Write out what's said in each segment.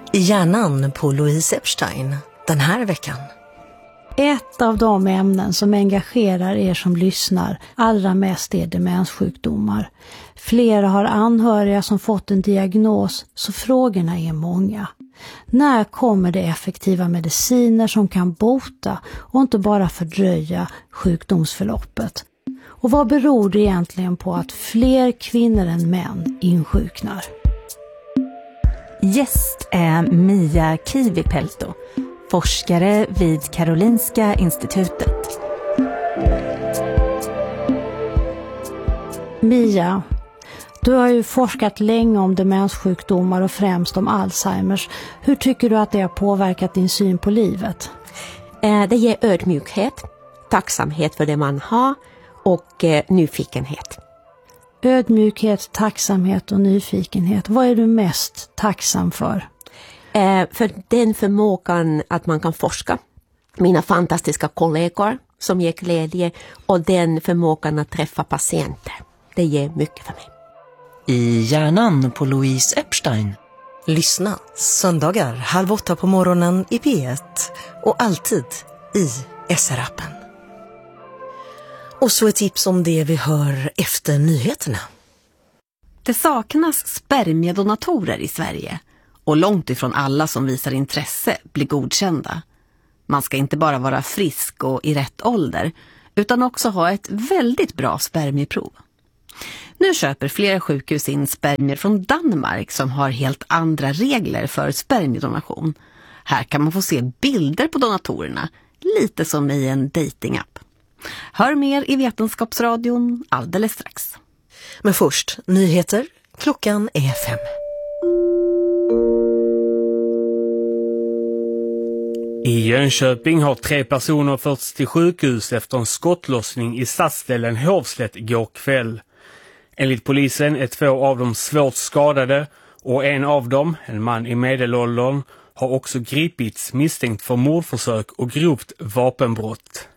I hjärnan på Louise Epstein den här veckan. Ett av de ämnen som engagerar er som lyssnar allra mest är demenssjukdomar. Flera har anhöriga som fått en diagnos, så frågorna är många. När kommer det effektiva mediciner som kan bota och inte bara fördröja sjukdomsförloppet? Och vad beror det egentligen på att fler kvinnor än män insjuknar? Gäst är Mia Kivipelto, forskare vid Karolinska institutet. Mia, du har ju forskat länge om demenssjukdomar och främst om Alzheimers. Hur tycker du att det har påverkat din syn på livet? Det ger ödmjukhet, tacksamhet för det man har och nyfikenhet. Ödmjukhet, tacksamhet och nyfikenhet. Vad är du mest tacksam för? För den förmågan att man kan forska. Mina fantastiska kollegor som ger glädje och den förmågan att träffa patienter. Det ger mycket för mig. I hjärnan på Louise Epstein. Lyssna söndagar 7:30 på morgonen i P1 och alltid i SR-appen. Och så ett tips om det vi hör efter nyheterna. Det saknas spermiedonatorer i Sverige och långt ifrån alla som visar intresse blir godkända. Man ska inte bara vara frisk och i rätt ålder utan också ha ett väldigt bra spermieprov. Nu köper flera sjukhus in spermier från Danmark som har helt andra regler för spermiedonation. Här kan man få se bilder på donatorerna, lite som i en datingapp. Hör mer i Vetenskapsradion alldeles strax. Men först, nyheter. Klockan är 5. I Jönköping har 3 personer förts till sjukhus efter en skottlossning i stadsdelen Hovslätt igår kväll. Enligt polisen är 2 av dem svårt skadade och en av dem, en man i medelåldern, har också gripits misstänkt för mordförsök och grovt vapenbrott.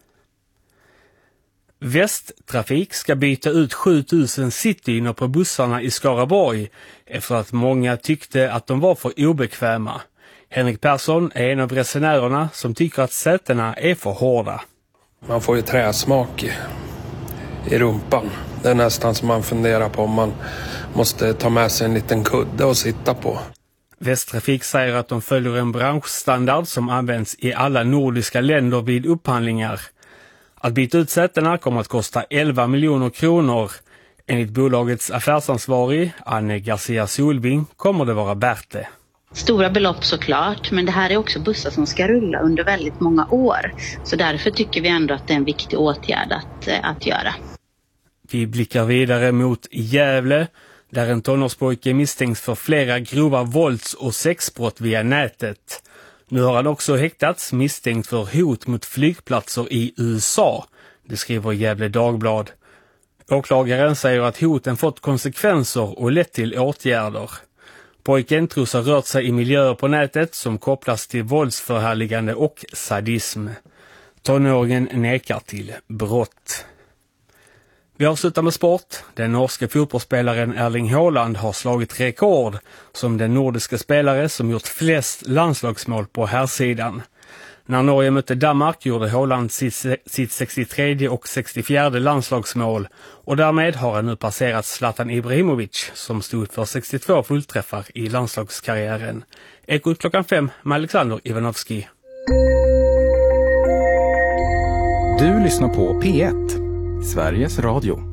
Västtrafik ska byta ut 7000 citydynor på bussarna i Skaraborg efter att många tyckte att de var för obekväma. Henrik Persson är en av resenärerna som tycker att sätena är för hårda. Man får ju träsmak i rumpan. Det är nästan som man funderar på om man måste ta med sig en liten kudde och sitta på. Västtrafik säger att de följer en branschstandard som används i alla nordiska länder vid upphandlingar. Att byta ut sätena kommer att kosta 11 miljoner kronor. Enligt bolagets affärsansvarig, Anne Garcia Solving, kommer det vara värt det. Stora belopp såklart, men det här är också bussar som ska rulla under väldigt många år. Så därför tycker vi ändå att det är en viktig åtgärd att göra. Vi blickar vidare mot Gävle, där en tonårspojke misstänks för flera grova vålds- och sexbrott via nätet. Nu har han också häktats misstänkt för hot mot flygplatser i USA, det skriver Gävle Dagblad. Åklagaren säger att hoten fått konsekvenser och lett till åtgärder. Pojken tros ha rört sig i miljöer på nätet som kopplas till våldsförhärligande och sadism. Tonåringen nekar till brott. Vi avslutar med sport. Den norska fotbollsspelaren Erling Haaland har slagit rekord som den nordiska spelare som gjort flest landslagsmål på herrsidan. När Norge mötte Danmark gjorde Haaland sitt 63 och 64 landslagsmål och därmed har han nu passerat Zlatan Ibrahimovic som stod för 62 fullträffar i landslagskarriären. Ekot klockan 5 med Alexander Ivanovski. Du lyssnar på P1, Sveriges Radio.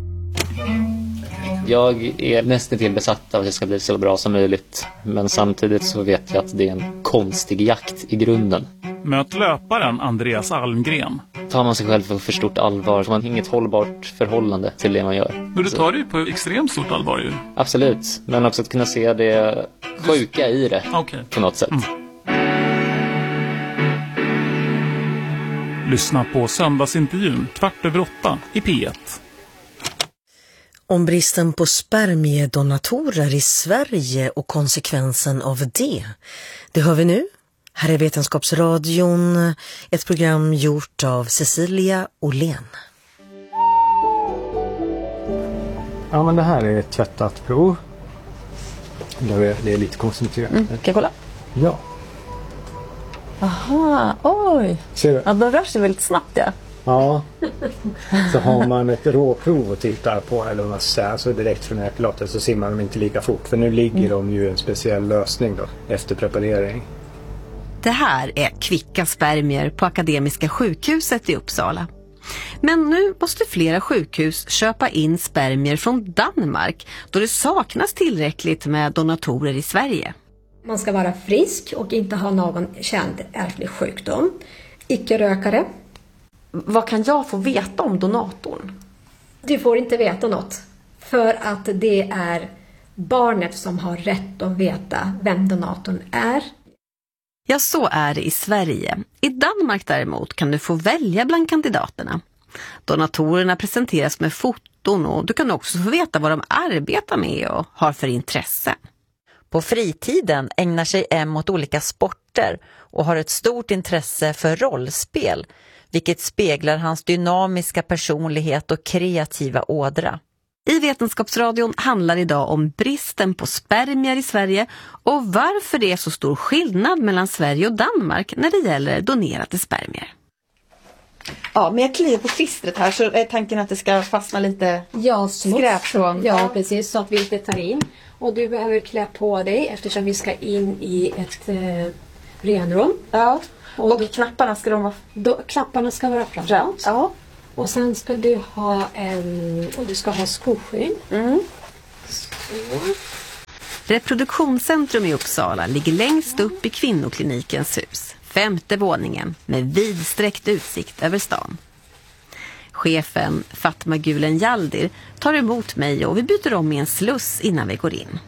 Jag är nästan till besatt av att det ska bli så bra som möjligt. Men samtidigt så vet jag att det är en konstig jakt i grunden. Möt löparen Andreas Almgren. Tar man sig själv för stort allvar så man har inget hållbart förhållande till det man gör. Men du tar det ju på extremt stort allvar ju. Absolut, men också att kunna se det sjuka i det på något sätt. Lyssna på söndagsintervjun 7:15 i P1. Om bristen på spermiedonatorer i Sverige och konsekvensen av det. Det hör vi nu. Här är Vetenskapsradion, ett program gjort av Cecilia Åhlén. Ja, men det här är ett tvättat prov. Det är lite koncentrerat. Kan jag kolla? Ja. Aha, oj. Ser du? Ja, de rör sig väldigt snabbt, ja. Ja, så har man ett råprov och tittar på, eller vad man ska säga, så direkt från äkulatet så simmar de inte lika fort. För nu ligger de ju i en speciell lösning då, efter preparering. Det här är kvicka spermier på Akademiska sjukhuset i Uppsala. Men nu måste flera sjukhus köpa in spermier från Danmark då det saknas tillräckligt med donatorer i Sverige. Man ska vara frisk och inte ha någon känd ärftlig sjukdom. Icke-rökare. Vad kan jag få veta om donatorn? Du får inte veta något. För att det är barnet som har rätt att veta vem donatorn är. Ja, så är det i Sverige. I Danmark däremot kan du få välja bland kandidaterna. Donatorerna presenteras med foton och du kan också få veta vad de arbetar med och har för intresse. På fritiden ägnar sig M åt olika sporter och har ett stort intresse för rollspel, vilket speglar hans dynamiska personlighet och kreativa ådra. I Vetenskapsradion handlar idag om bristen på spermier i Sverige och varför det är så stor skillnad mellan Sverige och Danmark när det gäller donerade spermier. Ja, men jag kliar på klistret här så är tanken att det ska fastna lite skräp från. Ja, precis, så att vi inte tar in. Och du behöver klä på dig eftersom vi ska in i ett renrum. Ja, och knapparna ska de vara... Knapparna ska vara framåt. Ja. Och sen ska du ha du ska ha skoskydd. Reproduktionscentrum i Uppsala ligger längst upp i kvinnoklinikens hus. 5:e våningen med vidsträckt utsikt över stan. Chefen Fatma Gülen Yaldir tar emot mig och vi byter om i en sluss innan vi går in.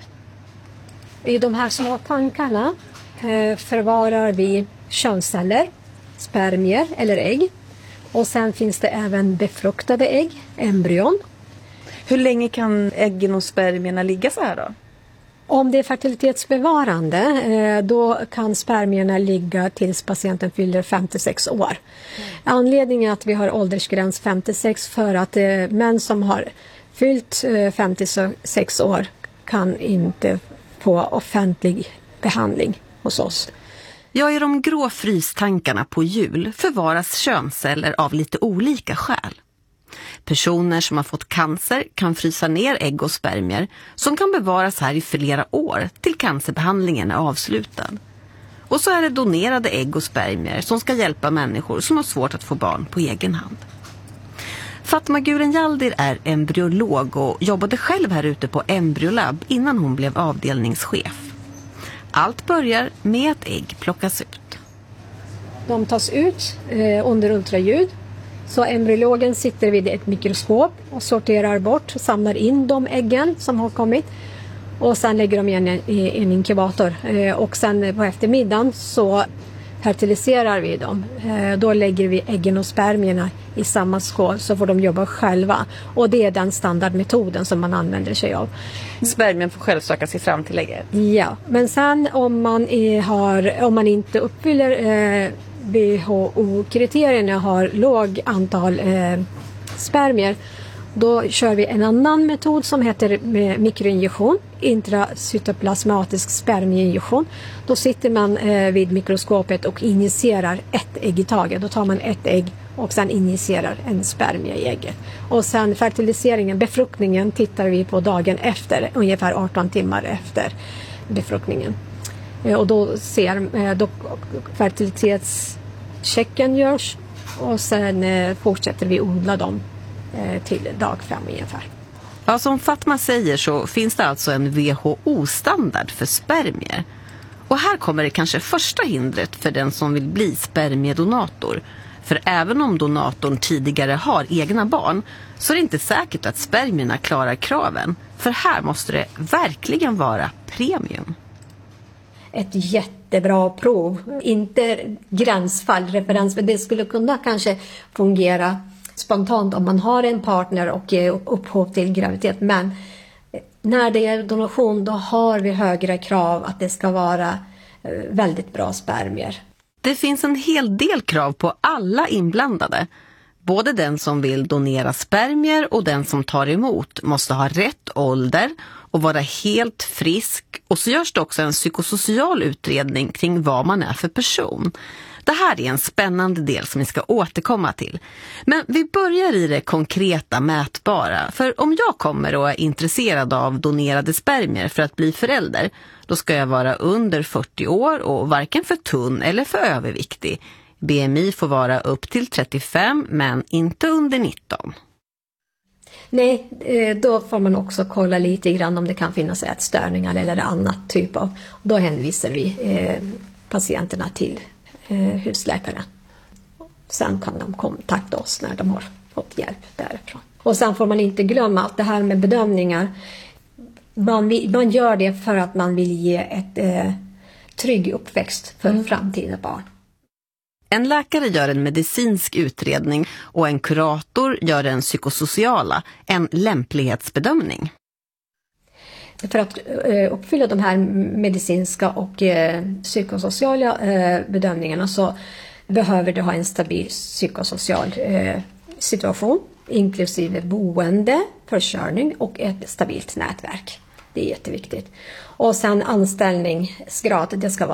I de här små tankarna förvarar vi könsceller, spermier eller ägg. Och sen finns det även befruktade ägg, embryon. Hur länge kan äggen och spermierna ligga så här då? Om det är fertilitetsbevarande då kan spermierna ligga tills patienten fyller 56 år. Anledningen att vi har åldersgräns 56 för att män som har fyllt 56 år kan inte få offentlig behandling hos oss. Ja, i de grå frystankarna på jul förvaras könsceller av lite olika skäl. Personer som har fått cancer kan frysa ner ägg och spermier som kan bevaras här i flera år till cancerbehandlingen är avslutad. Och så är det donerade ägg och spermier som ska hjälpa människor som har svårt att få barn på egen hand. Fatma Gülen Yaldir är embryolog och jobbade själv här ute på embryolab innan hon blev avdelningschef. Allt börjar med att ägg plockas ut. De tas ut under ultraljud. Så embryologen sitter vid ett mikroskop och sorterar bort, samlar in de äggen som har kommit. Och sen lägger de igen i en inkubator. Och sen på eftermiddagen så fertiliserar vi dem. Då lägger vi äggen och spermierna i samma skål så får de jobba själva. Och det är den standardmetoden som man använder sig av. Spermien får själv söka sig fram till ägget? Ja, men sen om man inte uppfyller WHO-kriterierna har låg antal spermier, då kör vi en annan metod som heter mikroinjektion, intracytoplasmatisk spermieinjektion. Då sitter man vid mikroskopet och injicerar ett ägg i taget. Då tar man ett ägg och sen injicerar en spermie i ägget. Och sen fertiliseringen, befruktningen, tittar vi på dagen efter, ungefär 18 timmar efter befruktningen. Och då fertilitetschecken görs och sen fortsätter vi odla dem till dag 5 ungefär. Ja, som Fatma säger så finns det alltså en WHO-standard för spermier. Och här kommer det kanske första hindret för den som vill bli spermiedonator. För även om donatorn tidigare har egna barn så är det inte säkert att spermierna klarar kraven. För här måste det verkligen vara premium. Ett jättebra prov. Inte gränsfall, referens, men det skulle kunna kanske fungera spontant om man har en partner och upphov till graviditet. Men när det är donation då har vi högre krav att det ska vara väldigt bra spermier. Det finns en hel del krav på alla inblandade. Både den som vill donera spermier och den som tar emot måste ha rätt ålder och vara helt frisk, och så görs det också en psykosocial utredning kring vad man är för person. Det här är en spännande del som vi ska återkomma till. Men vi börjar i det konkreta, mätbara. För om jag kommer och är intresserad av donerade spermier för att bli förälder, då ska jag vara under 40 år och varken för tunn eller för överviktig. BMI får vara upp till 35 men inte under 19. Nej, då får man också kolla lite grann om det kan finnas ätstörningar eller annat typ av. Då hänvisar vi patienterna till husläkaren. Sen kan de kontakta oss när de har fått hjälp därifrån. Och sen får man inte glömma att det här med bedömningar, man gör det för att man vill ge ett trygg uppväxt för framtida barn. En läkare gör en medicinsk utredning och en kurator gör den psykosociala, en lämplighetsbedömning. För att uppfylla de här medicinska och psykosociala bedömningarna så behöver du ha en stabil psykosocial situation, inklusive boende, försörjning och ett stabilt nätverk. Det är jätteviktigt. Och sen anställningsgrad,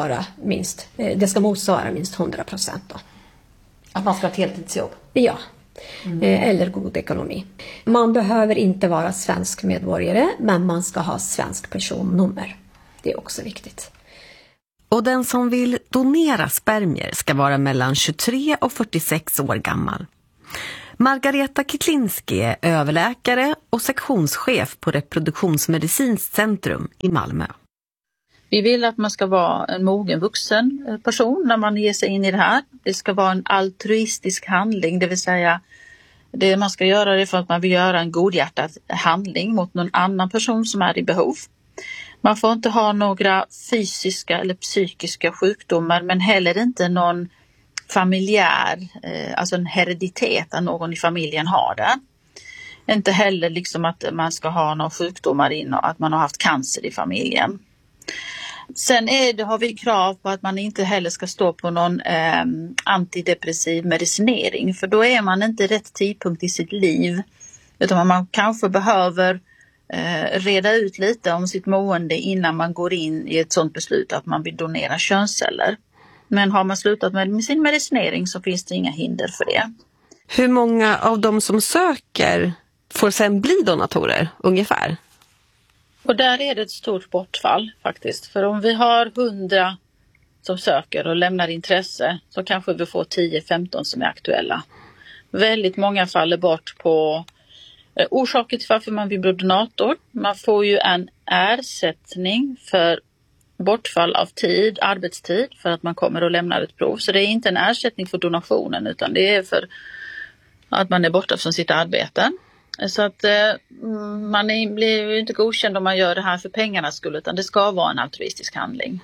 det ska motsvara minst 100%. Då. Att man ska ha ett heltidsjobb? Ja. Eller god ekonomi. Man behöver inte vara svensk medborgare, men man ska ha svensk personnummer. Det är också viktigt. Och den som vill donera spermier ska vara mellan 23 och 46 år gammal. Margareta Kitlinski är överläkare och sektionschef på Reproduktionsmedicinskt centrum i Malmö. Vi vill att man ska vara en mogen vuxen person när man ger sig in i det här. Det ska vara en altruistisk handling, det vill säga det man ska göra det för att man vill göra en godhjärtad handling mot någon annan person som är i behov. Man får inte ha några fysiska eller psykiska sjukdomar, men heller inte någon familjär, alltså en hereditet att någon i familjen har det. Inte heller liksom att man ska ha några sjukdomar in och att man har haft cancer i familjen. Sen har vi krav på att man inte heller ska stå på någon antidepressiv medicinering, för då är man inte rätt tidpunkt i sitt liv, utan man kanske behöver reda ut lite om sitt mående innan man går in i ett sådant beslut att man vill donera könsceller. Men har man slutat med sin medicinering så finns det inga hinder för det. Hur många av de som söker får sen bli donatorer ungefär? Och där är det ett stort bortfall faktiskt. För om vi har 100 som söker och lämnar intresse så kanske vi får 10-15 som är aktuella. Väldigt många faller bort på orsaker till varför man vill bli donator. Man får ju en ersättning för bortfall av tid, arbetstid, för att man kommer och lämnar ett prov. Så det är inte en ersättning för donationen, utan det är för att man är borta från sitt arbete. Så att man blir ju inte godkänd om man gör det här för pengarnas skull, utan det ska vara en altruistisk handling.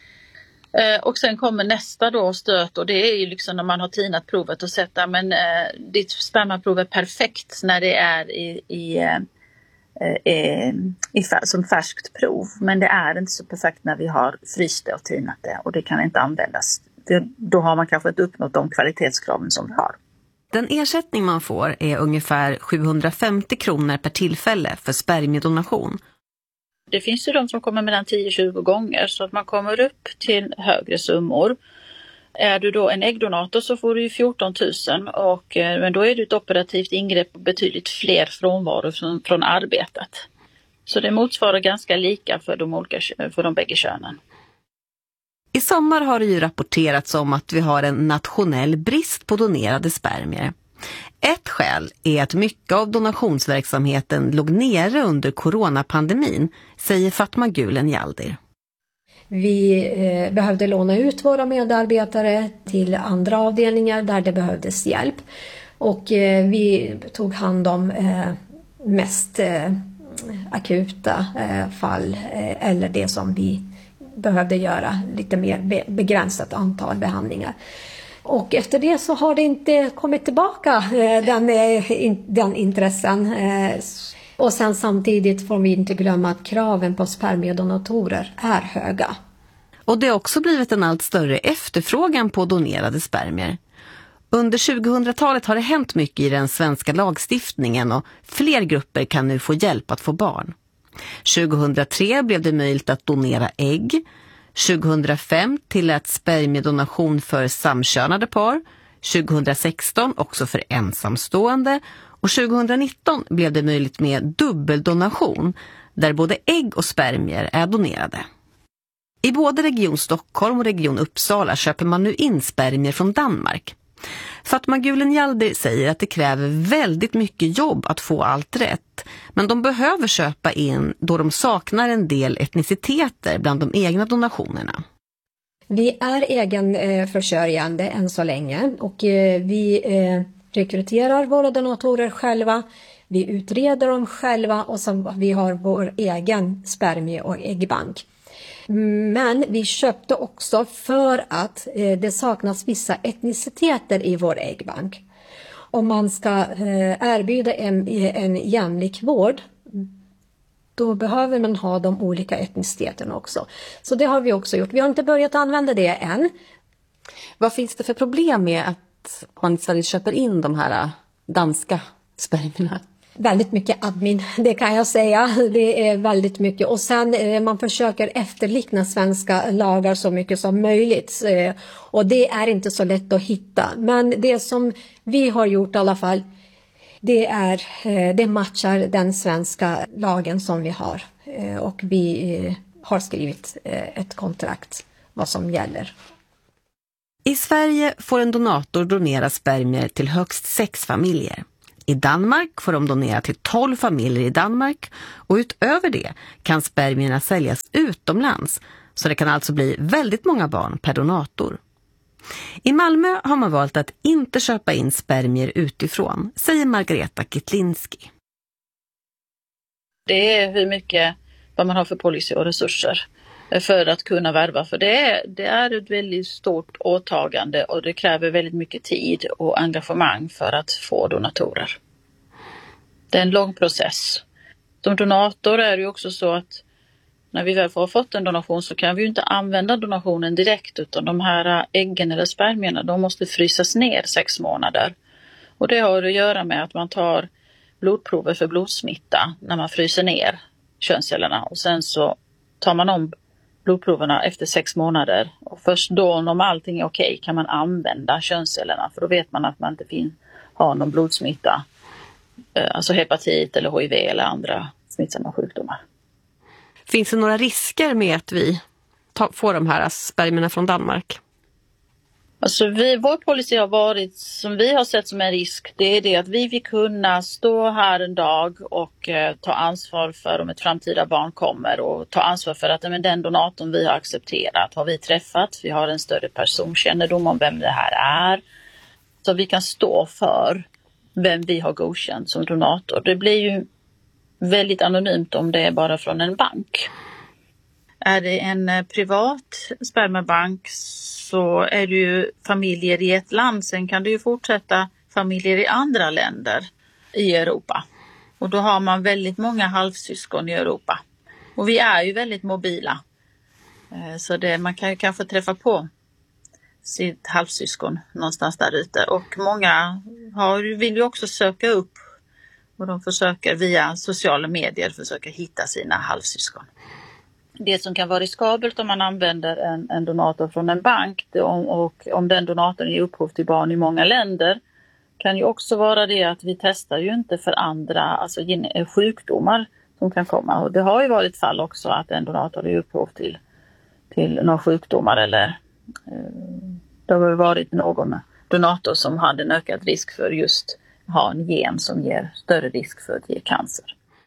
Och sen kommer nästa då stöt, och det är ju liksom när man har tinat provet och sett att ditt spermaprov är perfekt när det är som färskt prov, men det är inte så perfekt när vi har fryst det och tinat det, och det kan inte användas. Då har man kanske inte uppnått de kvalitetskraven som vi har. Den ersättning man får är ungefär 750 kronor per tillfälle för spermiedonation. Det finns ju de som kommer mellan 10-20 gånger, så att man kommer upp till högre summor. Är du då en äggdonator så får du ju 14 000, men då är det ett operativt ingrepp och betydligt fler frånvaror från arbetet. Så det motsvarar ganska lika för de bägge könen. I sommar har det ju rapporterats om att vi har en nationell brist på donerade spermier. Ett skäl är att mycket av donationsverksamheten låg nere under coronapandemin, säger Fatma Gulen Yaldir. Vi behövde låna ut våra medarbetare till andra avdelningar där det behövdes hjälp. Och vi tog hand om mest akuta fall eller det som vi behövde göra lite mer begränsat antal behandlingar. Och efter det så har det inte kommit tillbaka den intressen. Och sen samtidigt får vi inte glömma att kraven på spermiedonatorer är höga. Och det har också blivit en allt större efterfrågan på donerade spermier. Under 2000-talet har det hänt mycket i den svenska lagstiftningen och fler grupper kan nu få hjälp att få barn. 2003 blev det möjligt att donera ägg. 2005 tillät spermiedonation för samkönade par. 2016 också för ensamstående. Och 2019 blev det möjligt med dubbeldonation där både ägg och spermier är donerade. I både Region Stockholm och Region Uppsala köper man nu in spermier från Danmark. Fatma Gulen-Hjaldir säger att det kräver väldigt mycket jobb att få allt rätt. Men de behöver köpa in då de saknar en del etniciteter bland de egna donationerna. Vi är egenförsörjande än så länge och vi rekryterar våra donatorer själva. Vi utreder dem själva och så vi har vår egen spermie- och äggbank. Men vi köpte också för att det saknas vissa etniciteter i vår äggbank. Om man ska erbjuda en jämlik vård, då behöver man ha de olika etniciteterna också. Så det har vi också gjort. Vi har inte börjat använda det än. Vad finns det för problem med att man i Sverige köper in de här danska spermierna? Väldigt mycket admin, det kan jag säga. Det är väldigt mycket. Och sen man försöker efterlikna svenska lagar så mycket som möjligt. Och det är inte så lätt att hitta. Men det som vi har gjort i alla fall, det matchar den svenska lagen som vi har. Och vi har skrivit ett kontrakt vad som gäller. I Sverige får en donator donera spermier till högst 6 familjer. I Danmark får de donera till 12 familjer i Danmark och utöver det kan spermierna säljas utomlands, så det kan alltså bli väldigt många barn per donator. I Malmö har man valt att inte köpa in spermier utifrån, säger Margareta Kitlinski. Det är hur mycket vad man har för policy och resurser för att kunna värva. För det är ett väldigt stort åtagande och det kräver väldigt mycket tid och engagemang för att få donatorer. Det är en lång process. Som donator är det ju också så att när vi väl har fått en donation så kan vi ju inte använda donationen direkt, utan de här äggen eller spermierna, de måste frysas ner 6 månader. Och det har att göra med att man tar blodprover för blodsmitta när man fryser ner könscellerna och sen så tar man om blodproverna efter 6 månader och först då om allting är okej kan man använda könscellerna, för då vet man att man inte har någon blodsmitta, alltså hepatit eller HIV eller andra smittsamma sjukdomar. Finns det några risker med att vi får de här spermierna från Danmark? Alltså vår policy har varit, som vi har sett som en risk, det är det att vi vill kunna stå här en dag och ta ansvar för om ett framtida barn kommer och ta ansvar för att den donatorn vi har accepterat har vi träffat. Vi har en större personkännedom om vem det här är. Så vi kan stå för vem vi har godkänt som donator. Det blir ju väldigt anonymt om det är bara från en bank. Är det en privat spermabank så är det ju familjer i ett land. Sen kan det ju fortsätta familjer i andra länder i Europa. Och då har man väldigt många halvsyskon i Europa. Och vi är ju väldigt mobila. Så man kan ju kanske träffa på sitt halvsyskon någonstans där ute. Och många vill ju också söka upp. Och de försöker via sociala medier försöka hitta sina halvsyskon. Det som kan vara riskabelt om man använder en donator från en bank och om den donatorn ger upphov till barn i många länder kan ju också vara det att vi testar ju inte för andra alltså sjukdomar som kan komma. Och det har ju varit fall också att en donator ger upphov till några sjukdomar eller det har varit någon donator som hade en ökad risk för just ha en gen som ger större risk för att ge cancer.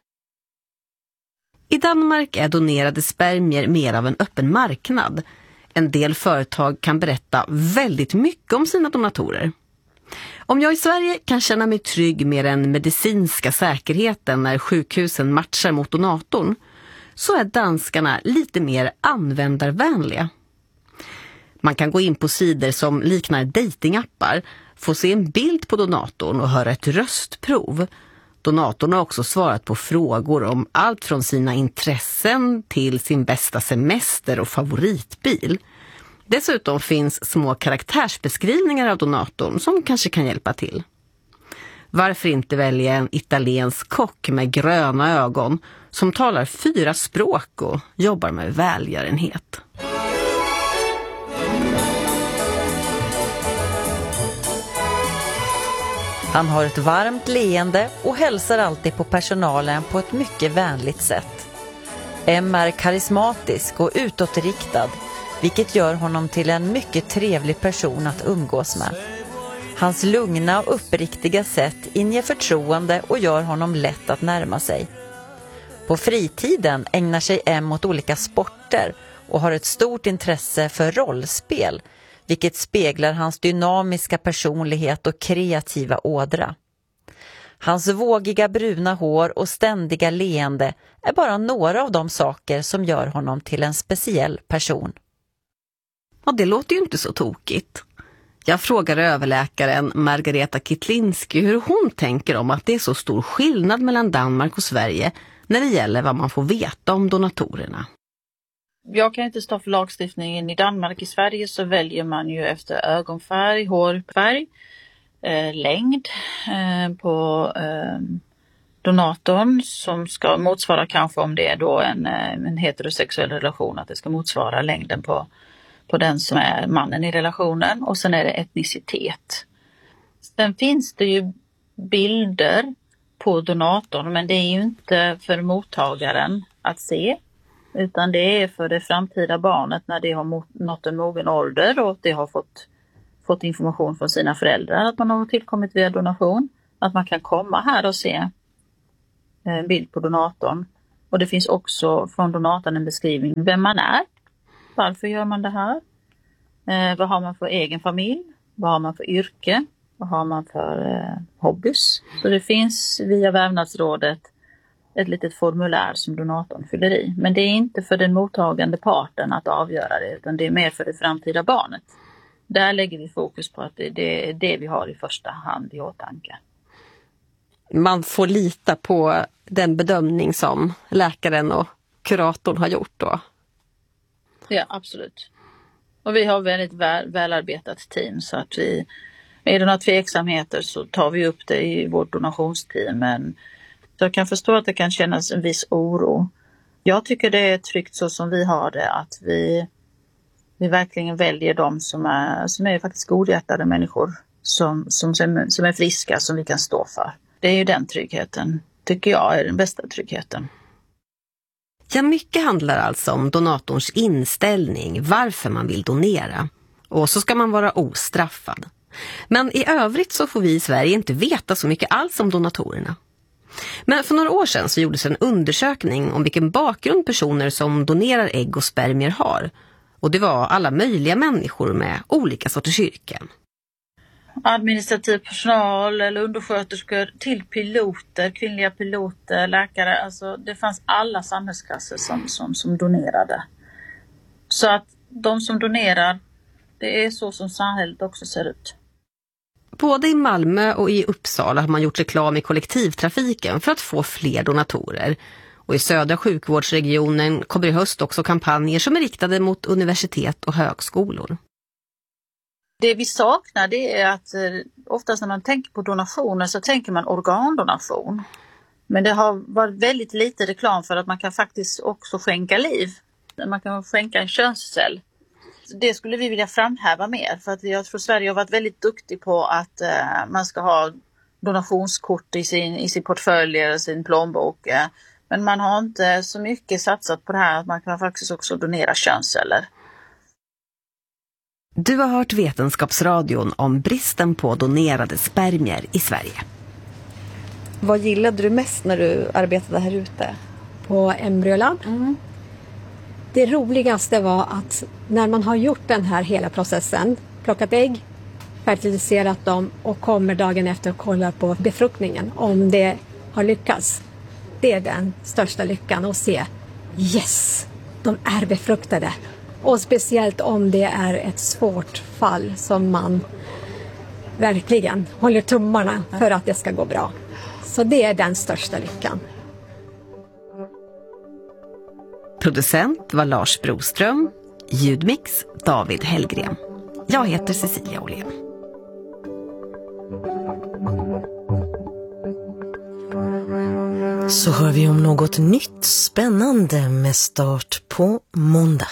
I Danmark är donerade spermier mer av en öppen marknad. En del företag kan berätta väldigt mycket om sina donatorer. Om jag i Sverige kan känna mig trygg med den medicinska säkerheten när sjukhusen matchar mot donatorn, så är danskarna lite mer användarvänliga. Man kan gå in på sidor som liknar datingappar, få se en bild på donatorn och höra ett röstprov. Donatorn har också svarat på frågor om allt från sina intressen till sin bästa semester och favoritbil. Dessutom finns små karaktärsbeskrivningar av donatorn som kanske kan hjälpa till. Varför inte välja en italiensk kock med gröna ögon som talar 4 språk och jobbar med välgörenhet? Han har ett varmt leende och hälsar alltid på personalen på ett mycket vänligt sätt. M är karismatisk och utåtriktad, vilket gör honom till en mycket trevlig person att umgås med. Hans lugna och uppriktiga sätt inger förtroende och gör honom lätt att närma sig. På fritiden ägnar sig M åt olika sporter och har ett stort intresse för rollspel, vilket speglar hans dynamiska personlighet och kreativa ådra. Hans vågiga bruna hår och ständiga leende är bara några av de saker som gör honom till en speciell person. Ja, det låter ju inte så tokigt. Jag frågar överläkaren Margareta Kitlinski hur hon tänker om att det är så stor skillnad mellan Danmark och Sverige när det gäller vad man får veta om donatorerna. Jag kan inte stå för lagstiftningen i Danmark. I Sverige så väljer man ju efter ögonfärg, hårfärg, längd på donatorn som ska motsvara, kanske om det är då en heterosexuell relation, att det ska motsvara längden på den som är mannen i relationen, och sen är det etnicitet. Sen finns det ju bilder på donatorn, men det är ju inte för mottagaren att se, utan det är för det framtida barnet när det har nått en mogen ålder och det har fått information från sina föräldrar att man har tillkommit via donation, att man kan komma här och se en bild på donatorn. Och det finns också från donatorn en beskrivning vem man är. Varför gör man det här? Vad har man för egen familj? Vad har man för yrke? Vad har man för hobbys? Så det finns via Vävnadsrådet ett litet formulär som donatorn fyller i. Men det är inte för den mottagande parten att avgöra det, utan det är mer för det framtida barnet. Där lägger vi fokus på att det är det vi har i första hand i åtanke. Man får lita på den bedömning som läkaren och kuratorn har gjort då? Ja, absolut. Och vi har väldigt välarbetat team, så att är det några tveksamheter så tar vi upp det i vårt donationsteam. Men jag kan förstå att det kan kännas en viss oro. Jag tycker det är tryggt så som vi har det, att vi verkligen väljer de som är faktiskt godhjärtade människor som är friska, som vi kan stå för. Det är ju den tryggheten, tycker jag, är den bästa tryggheten. Ja, mycket handlar alltså om donatorns inställning, varför man vill donera. Och så ska man vara ostraffad. Men i övrigt så får vi i Sverige inte veta så mycket alls om donatorerna. Men för några år sedan så gjordes en undersökning om vilken bakgrund personer som donerar ägg och spermier har. Och det var alla möjliga människor med olika sorters yrken. Administrativ personal eller undersköterskor till piloter, kvinnliga piloter, läkare. Alltså det fanns alla samhällsklasser som donerade. Så att de som donerar, det är så som samhället också ser ut. Både i Malmö och i Uppsala har man gjort reklam i kollektivtrafiken för att få fler donatorer. Och i södra sjukvårdsregionen kommer i höst också kampanjer som är riktade mot universitet och högskolor. Det vi saknar, det är att oftast när man tänker på donationer så tänker man organdonation. Men det har varit väldigt lite reklam för att man kan faktiskt också skänka liv. Man kan skänka en könscell. Det skulle vi vilja framhäva mer, för att jag tror Sverige har varit väldigt duktig på att man ska ha donationskort i sin portfölj eller sin plånbok. Men man har inte så mycket satsat på det här att man kan faktiskt också donera könsceller. Du har hört Vetenskapsradion om bristen på donerade spermier i Sverige. Vad gillade du mest när du arbetade här ute? På Embryolab? Det roligaste var att när man har gjort den här hela processen, plockat ägg, fertiliserat dem och kommer dagen efter och kollar på befruktningen, om det har lyckats. Det är den största lyckan att se, yes, de är befruktade. Och speciellt om det är ett svårt fall som man verkligen håller tummarna för att det ska gå bra. Så det är den största lyckan. Producent var Lars Broström, ljudmix David Hellgren. Jag heter Cecilia Åhlén. Så hör vi om något nytt spännande med start på måndag.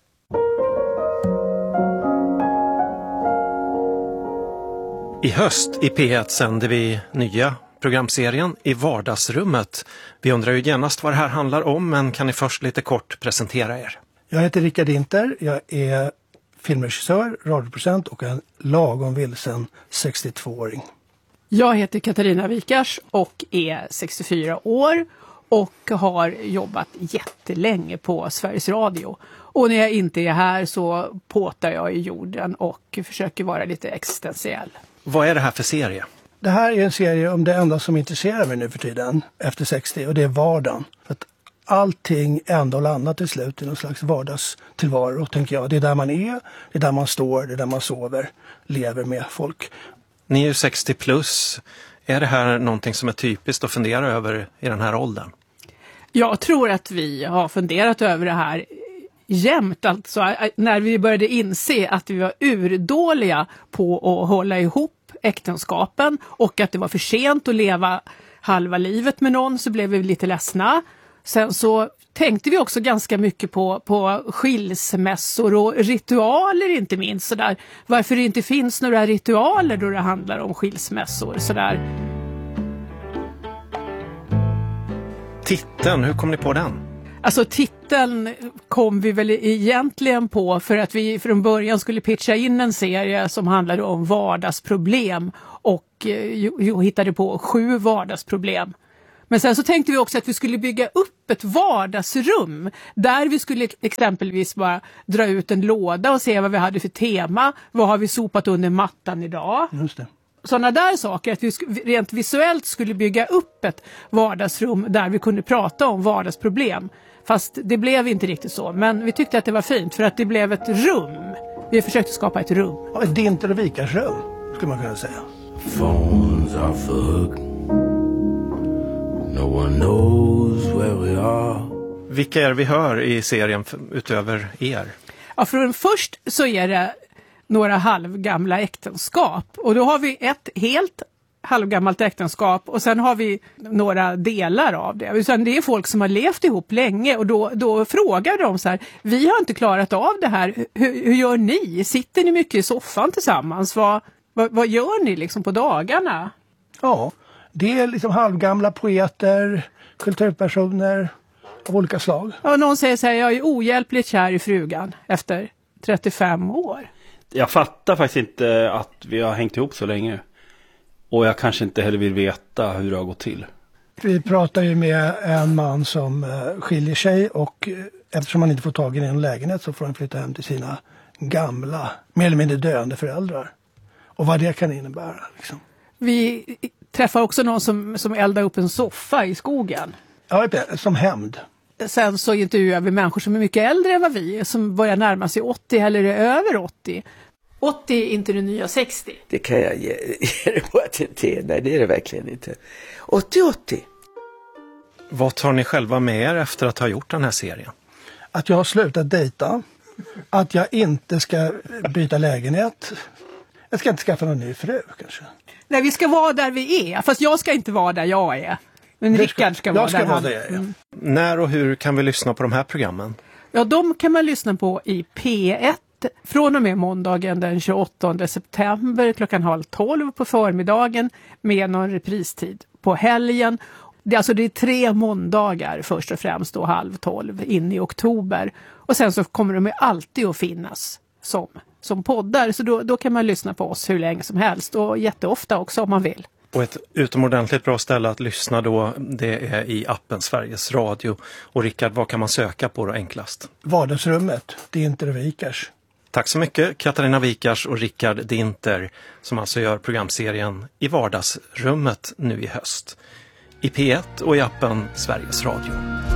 I höst i P1 sänder vi nya programserien I vardagsrummet. Vi undrar ju genast vad det här handlar om, men kan ni först lite kort presentera er? Jag heter Rickard Dinter, jag är filmregissör, radioproducent och en lagom vilsen 62-åring. Jag heter Katarina Wikars och är 64 år och har jobbat jättelänge på Sveriges Radio. Och när jag inte är här så påtar jag i jorden och försöker vara lite existentiell. Vad är det här för serie? Det här är en serie om det enda som intresserar mig nu för tiden, efter 60, och det är vardagen. För att allting ändå landar till slut i någon slags vardagstillvaro, tänker jag. Det är där man är, det är där man står, det är där man sover, lever med folk. Ni är ju 60 plus. Är det här någonting som är typiskt att fundera över i den här åldern? Jag tror att vi har funderat över det här jämt. Alltså när vi började inse att vi var urdåliga på att hålla ihop äktenskapen och att det var för sent att leva halva livet med någon, så blev vi lite ledsna. Sen så tänkte vi också ganska mycket på skilsmässor och ritualer, inte minst sådär. Varför det inte finns några ritualer då det handlar om skilsmässor sådär. Titeln, hur kom ni på den? Alltså titeln kom vi väl egentligen på för att vi från början skulle pitcha in en serie som handlade om vardagsproblem och hittade på 7 vardagsproblem. Men sen så tänkte vi också att vi skulle bygga upp ett vardagsrum där vi skulle exempelvis bara dra ut en låda och se vad vi hade för tema. Vad har vi sopat under mattan idag? Just det. Sådana där saker, att vi rent visuellt skulle bygga upp ett vardagsrum där vi kunde prata om vardagsproblem. Fast det blev inte riktigt så, men vi tyckte att det var fint för att det blev ett rum. Vi försökte skapa ett rum. Ja, ett Dinter och Wikars rum, skulle man kunna säga. Phones are fucked. No one knows where we are. Vilka är vi hör i serien utöver er? Ja, först så är det några halvgamla äktenskap. Och då har vi ett helt halvgammalt äktenskap och sen har vi några delar av det. Utan det är folk som har levt ihop länge och då frågar de så här: vi har inte klarat av det här. Hur gör ni? Sitter ni mycket i soffan tillsammans? Vad gör ni liksom på dagarna? Ja, det är liksom halvgamla poeter, kulturpersoner av olika slag. Ja, någon säger så här: jag är ohjälpligt kär i frugan efter 35 år. Jag fattar faktiskt inte att vi har hängt ihop så länge. Och jag kanske inte heller vill veta hur det har gått till. Vi pratar ju med en man som skiljer sig och eftersom han inte får tag i en lägenhet så får han flytta hem till sina gamla, mer eller mindre döende föräldrar. Och vad det kan innebära. Liksom. Vi träffar också någon som eldar upp en soffa i skogen. Ja, som hämnd. Sen så intervjuar vi människor som är mycket äldre än vad vi är, som börjar närma sig 80 eller är över 80. 80 är inte det nya 60. Det kan jag ge er på att det inte är. Nej, det är det verkligen inte. 80. Vad tar ni själva med er efter att ha gjort den här serien? Att jag har slutat dejta. Att jag inte ska byta lägenhet. Jag ska inte skaffa någon ny fru kanske. Nej, vi ska vara där vi är. Fast jag ska inte vara där jag är. Men Rickard ska vara där han är. Mm. När och hur kan vi lyssna på de här programmen? Ja, de kan man lyssna på i P1 från och med måndagen den 28 september klockan 11:30 på förmiddagen med någon repristid på helgen. Det är 3 måndagar först och främst då 11:30 in i oktober. Och sen så kommer de alltid att finnas som poddar. Så då kan man lyssna på oss hur länge som helst och jätteofta också om man vill. Och ett utomordentligt bra ställe att lyssna då, det är i appen Sveriges Radio. Och Rickard, vad kan man söka på då enklast? Vardagsrummet, Dinter och Wikars. Tack så mycket Katarina Wikars och Rickard Dinter som alltså gör programserien I vardagsrummet nu i höst. I P1 och i appen Sveriges Radio.